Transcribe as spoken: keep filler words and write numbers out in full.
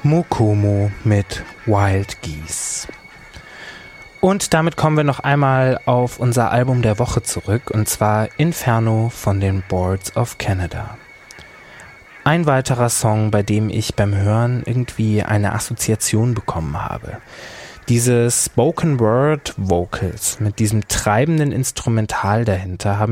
Mukumu mit Wild Geese. Und damit kommen wir noch einmal auf unser Album der Woche zurück, und zwar Inferno von den Boards of Canada. Ein weiterer Song, bei dem ich beim Hören irgendwie eine Assoziation bekommen habe. Diese Spoken Word Vocals mit diesem treibenden Instrumental dahinter haben